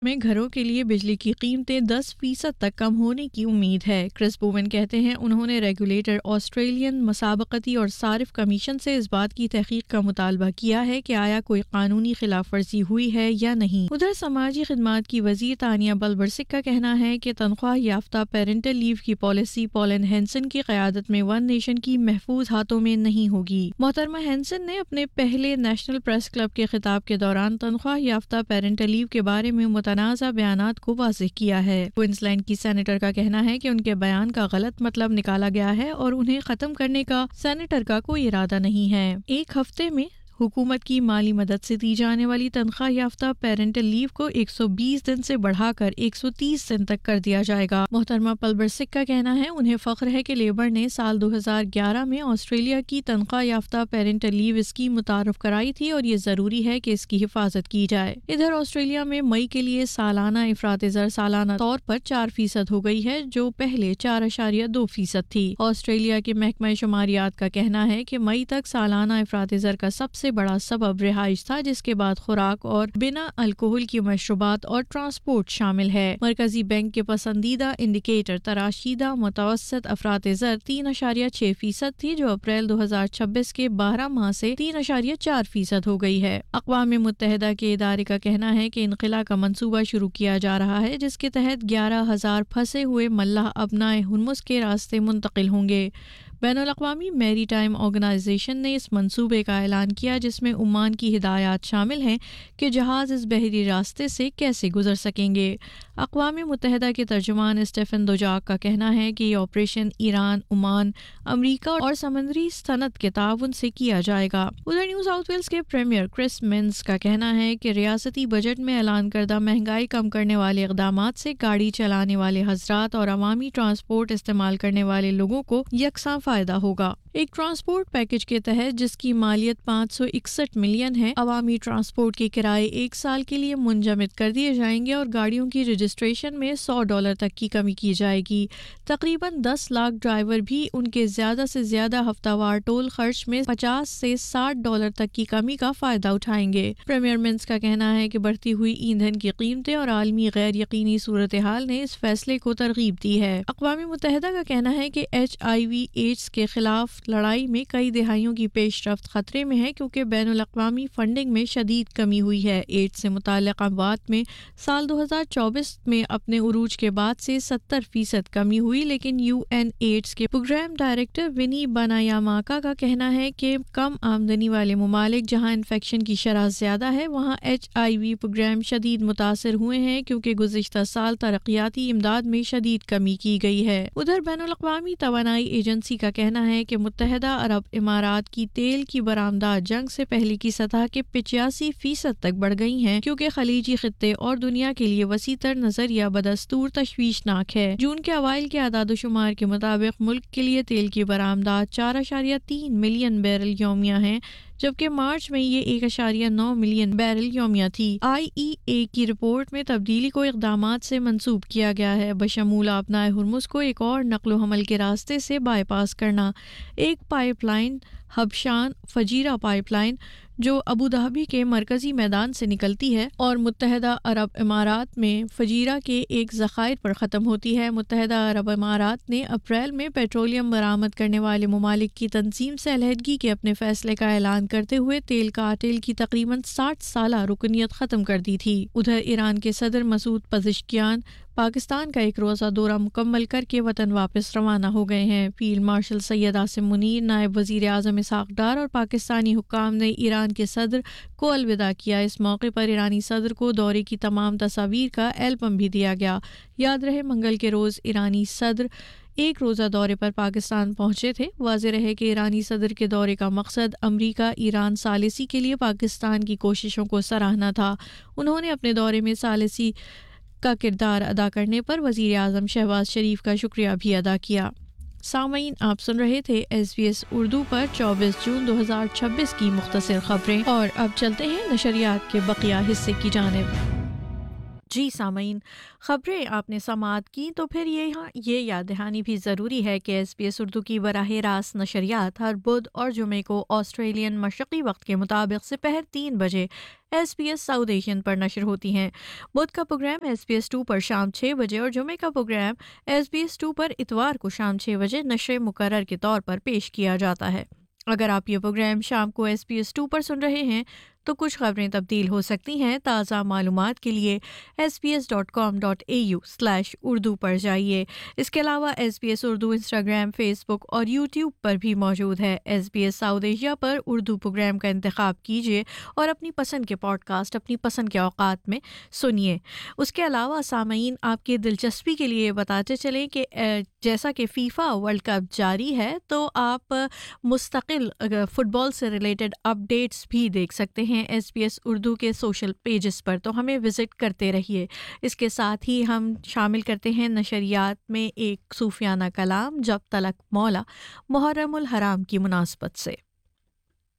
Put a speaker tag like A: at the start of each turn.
A: میں گھروں کے لیے بجلی کی قیمتیں 10% تک کم ہونے کی امید ہے۔ کرس بوون کہتے ہیں انہوں نے ریگولیٹر آسٹریلین مسابقتی اور صارف کمیشن سے اس بات کی تحقیق کا مطالبہ کیا ہے کہ آیا کوئی قانونی خلاف ورزی ہوئی ہے یا نہیں۔ ادھر سماجی خدمات کی وزیر تانیہ بلبرسک کا کہنا ہے کہ تنخواہ یافتہ پیرنٹل لیو کی پالیسی پولن ہینسن کی قیادت میں ون نیشن کی محفوظ ہاتھوں میں نہیں ہوگی۔ محترمہ ہینسن نے اپنے پہلے نیشنل پریس کلب کے خطاب کے دوران تنخواہ یافتہ پیرنٹل لیو کے بارے میں متنازع بیانات کو واضح کیا ہے۔ کوئنسلینڈ کی سینیٹر کا کہنا ہے کہ ان کے بیان کا غلط مطلب نکالا گیا ہے اور انہیں ختم کرنے کا سینیٹر کا کوئی ارادہ نہیں ہے۔ ایک ہفتے میں حکومت کی مالی مدد سے دی جانے والی تنخواہ یافتہ پیرنٹل لیو کو 120 دن سے بڑھا کر 130 دن تک کر دیا جائے گا۔ محترمہ پلبرسک کا کہنا ہے انہیں فخر ہے کہ لیبر نے سال 2011 میں آسٹریلیا کی تنخواہ یافتہ پیرنٹل لیو اسکیم متعارف کرائی تھی اور یہ ضروری ہے کہ اس کی حفاظت کی جائے۔ ادھر آسٹریلیا میں مئی کے لیے سالانہ افراط زر سالانہ طور پر 4% ہو گئی ہے جو پہلے 4.2% تھی۔ آسٹریلیا کے محکمہ شماریات کا کہنا ہے کہ مئی تک سالانہ افراط زر کا سب سے بڑا سبب رہائش تھا، جس کے بعد خوراک اور بنا الکحل کی مشروبات اور ٹرانسپورٹ شامل ہے۔ مرکزی بینک کے پسندیدہ انڈیکیٹر تراشیدہ متوسط افراط زر 3.6% تھی جو اپریل 2026 کے 12 ماہ سے 3.4% ہو گئی ہے۔ اقوام متحدہ کے ادارے کا کہنا ہے کہ انخلا کا منصوبہ شروع کیا جا رہا ہے جس کے تحت 11,000 پھنسے ہوئے ملاح ابنائے ہرمز کے راستے منتقل ہوں گے۔ بین الاقوامی میری ٹائم آرگنائزیشن نے اس منصوبے کا اعلان کیا جس میں عمان کی ہدایات شامل ہیں کہ جہاز اس بحری راستے سے کیسے گزر سکیں گے۔ اقوام متحدہ کے ترجمان اسٹیفن دوجاک کا کہنا ہے کہ یہ آپریشن ایران، عمان، امریکہ اور سمندری صنعت کے تعاون سے کیا جائے گا۔ ادھر نیو ساؤتھ ویلز کے پریمیئر کرس منز کا کہنا ہے کہ ریاستی بجٹ میں اعلان کردہ مہنگائی کم کرنے والے اقدامات سے گاڑی چلانے والے حضرات اور عوامی ٹرانسپورٹ استعمال کرنے والے لوگوں کو یکساں فائدہ ہوگا۔ ایک ٹرانسپورٹ پیکج کے تحت جس کی مالیت 561 ملین ہے، عوامی ٹرانسپورٹ کے کرائے 1 سال کے لیے منجمد کر دیے جائیں گے اور گاڑیوں کی رجسٹریشن میں $100 تک کی کمی کی جائے گی۔ تقریباً 10 لاکھ ڈرائیور بھی ان کے زیادہ سے زیادہ ہفتہ وار ٹول خرچ میں $50 سے $60 تک کی کمی کا فائدہ اٹھائیں گے۔ پریمیئر منز کا کہنا ہے کہ بڑھتی ہوئی ایندھن کی قیمتیں اور عالمی غیر یقینی صورتحال نے اس فیصلے کو ترغیب دی ہے۔ اقوام متحدہ کا کہنا ہے کہ HIV ایڈز کے خلاف لڑائی میں کئی دہائیوں کی پیش رفت خطرے میں ہے کیونکہ بین الاقوامی فنڈنگ میں شدید کمی ہوئی ہے۔ ایڈز سے متعلق اموات میں سال 2024 میں اپنے عروج کے بعد سے 70% کمی ہوئی، لیکن UN ایڈز کے پروگرام ڈائریکٹر ونی بانایاماکا کا کہنا ہے کہ کم آمدنی والے ممالک جہاں انفیکشن کی شرح زیادہ ہے وہاں HIV پروگرام شدید متاثر ہوئے ہیں کیونکہ گزشتہ سال ترقیاتی امداد میں شدید کمی کی گئی ہے۔ ادھر بین الاقوامی توانائی ایجنسی کا کہنا ہے کہ متحدہ عرب امارات کی تیل کی برآمدات جنگ سے پہلے کی سطح کے 85% تک بڑھ گئی ہیں کیونکہ خلیجی خطے اور دنیا کے لیے وسیع تر نظریہ بدستور تشویشناک ہے۔ جون کے اوائل کے اعداد و شمار کے مطابق ملک کے لیے تیل کی برآمدات 4.3 ملین بیرل یومیہ ہیں جبکہ مارچ میں یہ 1.9 ملین بیرل یومیہ تھی۔ IEA کی رپورٹ میں تبدیلی کو اقدامات سے منسوب کیا گیا ہے بشمول آبنائے ہرمز کو ایک اور نقل و حمل کے راستے سے بائی پاس کرنا۔ ایک pipe line حبشان Fujairah pipe line جو ابوظہبی کے مرکزی میدان سے نکلتی ہے اور متحدہ عرب امارات میں فجیرہ کے ایک ذخائر پر ختم ہوتی ہے۔ متحدہ عرب امارات نے اپریل میں پیٹرولیم برآمد کرنے والے ممالک کی تنظیم سے علیحدگی کے اپنے فیصلے کا اعلان کرتے ہوئے تیل کارٹل کی تقریباً 60 سالہ رکنیت ختم کر دی تھی۔ ادھر ایران کے صدر مسعود پزشکیان پاکستان کا ایک روزہ دورہ مکمل کر کے وطن واپس روانہ ہو گئے ہیں۔ فیلڈ مارشل سید عاصم منیر، نائب وزیر اعظم اسحاق ڈار اور پاکستانی حکام نے ایران کے صدر کو الوداع کیا۔ اس موقع پر ایرانی صدر کو دورے کی تمام تصاویر کا ایلبم بھی دیا گیا۔ یاد رہے منگل کے روز ایرانی صدر ایک روزہ دورے پر پاکستان پہنچے تھے۔ واضح رہے کہ ایرانی صدر کے دورے کا مقصد امریکہ ایران ثالثی کے لیے پاکستان کی کوششوں کو سراہنا تھا۔ انہوں نے اپنے دورے میں ثالثی کا کردار ادا کرنے پر وزیر اعظم شہباز شریف کا شکریہ بھی ادا کیا۔ سامعین، آپ سن رہے تھے SBS اردو پر 24 جون 2026 کی مختصر خبریں، اور اب چلتے ہیں نشریات کے بقیہ حصے کی جانب۔ جی سامعین، خبریں آپ نے سماعت کی تو پھر یہ یاد دہانی بھی ضروری ہے کہ ایس بی ایس اردو کی براہ راست نشریات ہر بدھ اور جمعے کو آسٹریلین مشرقی وقت کے مطابق سپہر 3 بجے S B S south Asian پر نشر ہوتی ہیں۔ بدھ کا پروگرام ایس بی ایس 2 پر شام 6 بجے اور جمعے کا پروگرام ایس بی ایس 2 پر اتوار کو شام 6 بجے نشر مقرر کے طور پر پیش کیا جاتا ہے۔ اگر آپ یہ پروگرام شام کو ایس بی ایس 2 پر سن رہے ہیں تو کچھ خبریں تبدیل ہو سکتی ہیں۔ تازہ معلومات کے لیے sbs.com.au/urdu پر جائیے۔ اس کے علاوہ S B S Urdu Instagram, face بک اور یوٹیوب پر بھی موجود ہے۔ S B S south Asia پر اردو پروگرام کا انتخاب کیجیے اور اپنی پسند کے پوڈ کاسٹ اپنی پسند کے اوقات میں سنیے۔ اس کے علاوہ سامعین، آپ کی دلچسپی کے لیے بتاتے چلیں کہ جیسا کہ فیفا ورلڈ کپ جاری ہے تو آپ مستقل فٹ بال سے ریلیٹڈ اپڈیٹس بھی دیکھ سکتے ہیں ایس بی ایس اردو کے سوشل پیجز پر، تو ہمیں وزٹ کرتے رہیے۔ اس کے ساتھ ہی ہم شامل کرتے ہیں نشریات میں ایک صوفیانہ کلام، جب تلک مولا، محرم الحرام کی مناسبت سے۔